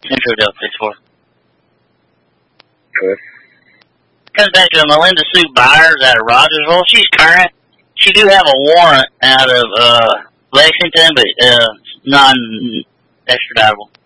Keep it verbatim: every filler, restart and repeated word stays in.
Central Delta sixty-four. Good. Comes back to Melinda Sue Byers out of Rogersville. She's current. She do have a warrant out of uh, Lexington, but uh, non-extraditable.